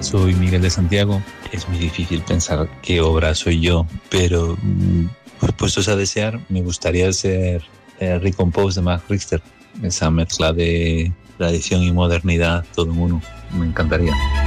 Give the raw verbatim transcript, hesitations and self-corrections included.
Soy Miguel de Santiago. Es muy difícil pensar qué obra soy yo, pero pues, puestos a desear, me gustaría ser eh, Recompose de Mark Richter. Esa mezcla de tradición y modernidad, todo en uno. Me encantaría.